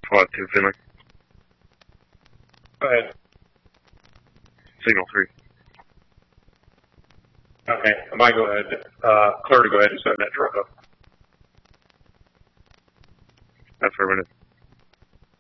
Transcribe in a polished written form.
Quad 2 Finley. Go ahead. Signal 3. Okay, I might go ahead. Clear to go ahead and send that drug up. Affirmative.